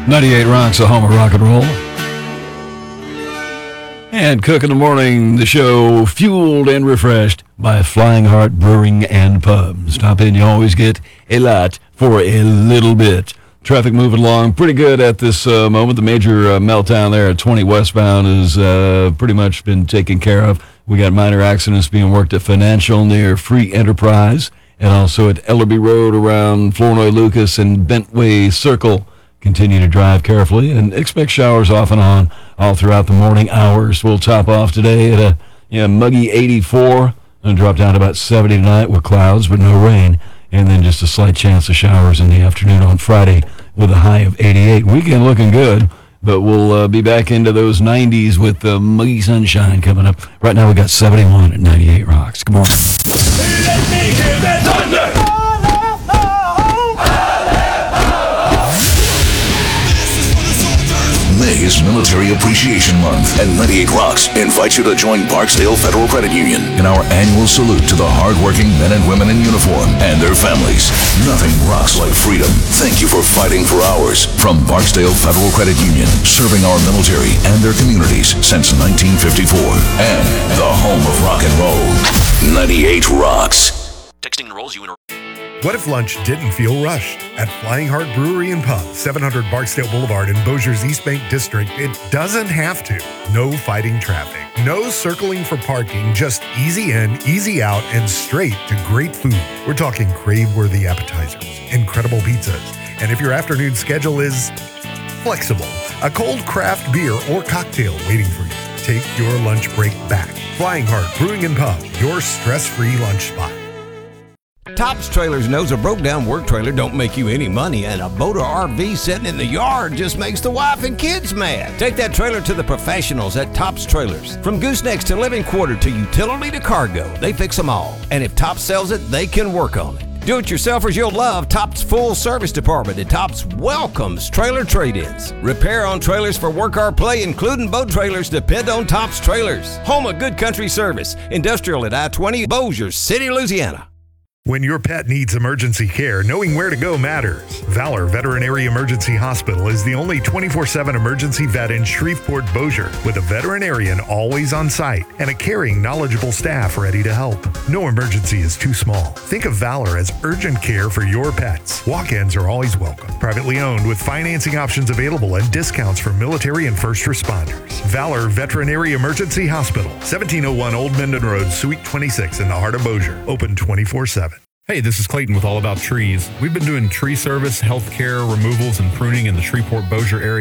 98 Rocks, a home of rock and roll. And Cook in the Morning, the show fueled and refreshed by Flying Heart Brewing and Pub. Stop in, you always get a lot for a little bit. Traffic moving along pretty good at this moment. The major meltdown there at 20 westbound has pretty much been taken care of. We got minor accidents being worked at Financial near Free Enterprise, and also at Ellerby Road around Flournoy Lucas and Bentway Circle. Continue to drive carefully and expect showers off and on all throughout the morning hours. We'll top off today at a muggy 84 and drop down to about 70 tonight with clouds but no rain. And then just a slight chance of showers in the afternoon on Friday with a high of 88. Weekend looking good, but we'll be back into those 90s with the muggy sunshine coming up. Right now we got 71 at 98 Rocks. Good morning. Let me hear that thunder! May is Military Appreciation Month, and 98 Rocks invites you to join Barksdale Federal Credit Union in our annual salute to the hardworking men and women in uniform and their families. Nothing rocks like freedom. Thank you for fighting for ours. From Barksdale Federal Credit Union, serving our military and their communities since 1954, and the home of rock and roll. 98 Rocks. Texting enrolls you in a... What if lunch didn't feel rushed? At Flying Heart Brewery and Pub, 700 Barksdale Boulevard in Bossier's East Bank District, it doesn't have to. No fighting traffic. No circling for parking, just easy in, easy out, and straight to great food. We're talking crave-worthy appetizers, incredible pizzas, and if your afternoon schedule is flexible, a cold craft beer or cocktail waiting for you. Take your lunch break back. Flying Heart Brewing and Pub, your stress-free lunch spot. Tops Trailers knows a broke-down work trailer don't make you any money, and a boat or RV sitting in the yard just makes the wife and kids mad. Take that trailer to the professionals at Tops Trailers. From goosenecks to living quarter to utility to cargo, they fix them all. And if Tops sells it, they can work on it. Do-it-yourselfers you'll love Tops Full Service Department at Tops welcomes trailer trade-ins. Repair on trailers for work or play, including boat trailers, depend on Tops Trailers. Home of Good Country Service. Industrial at I-20, Bossier City, Louisiana. When your pet needs emergency care, knowing where to go matters. Valor Veterinary Emergency Hospital is the only 24/7 emergency vet in Shreveport, Bossier, with a veterinarian always on site and a caring, knowledgeable staff ready to help. No emergency is too small. Think of Valor as urgent care for your pets. Walk-ins are always welcome. Privately owned with financing options available and discounts for military and first responders. Valor Veterinary Emergency Hospital, 1701 Old Minden Road, Suite 26 in the heart of Bossier. Open 24/7. Hey, this is Clayton with All About Trees. We've been doing tree service, healthcare, removals, and pruning in the Shreveport-Bossier area